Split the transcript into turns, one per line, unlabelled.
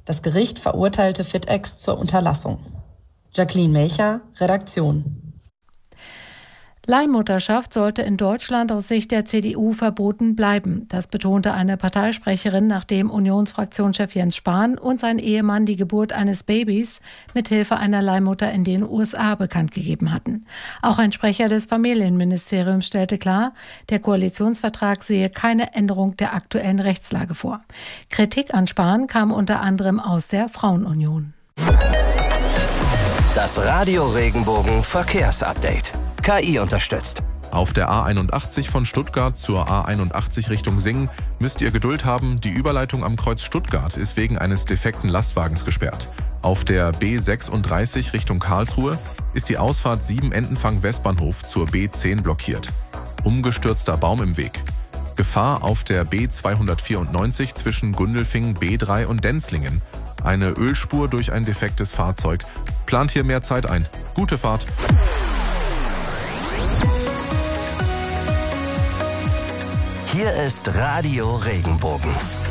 Das Gericht verurteilte FitEx zur Unterlassung. Jacqueline Melcher, Redaktion.
Leihmutterschaft sollte in Deutschland aus Sicht der CDU verboten bleiben. Das betonte eine Parteisprecherin, nachdem Unionsfraktionschef Jens Spahn und sein Ehemann die Geburt eines Babys mithilfe einer Leihmutter in den USA bekannt gegeben hatten. Auch ein Sprecher des Familienministeriums stellte klar, der Koalitionsvertrag sehe keine Änderung der aktuellen Rechtslage vor. Kritik an Spahn kam unter anderem aus der Frauenunion.
Das Radio Regenbogen Verkehrsupdate. KI unterstützt.
Auf der A81 von Stuttgart zur A81 Richtung Singen müsst ihr Geduld haben. Die Überleitung am Kreuz Stuttgart ist wegen eines defekten Lastwagens gesperrt. Auf der B36 Richtung Karlsruhe ist die Ausfahrt 7 Entenfang Westbahnhof zur B10 blockiert. Umgestürzter Baum im Weg. Gefahr auf der B294 zwischen Gundelfingen, B3 und Denzlingen. Eine Ölspur durch ein defektes Fahrzeug. Plant hier mehr Zeit ein. Gute Fahrt.
Hier ist Radio Regenbogen.